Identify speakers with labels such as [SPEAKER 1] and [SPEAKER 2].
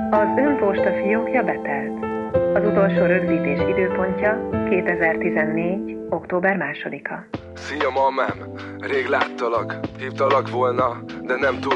[SPEAKER 1] Az önposta fiókja betelt. Az utolsó rögzítés időpontja 2014. október 2-a.
[SPEAKER 2] Szia, mamám! Rég láttalak, hívtalak volna, de nem tudtam.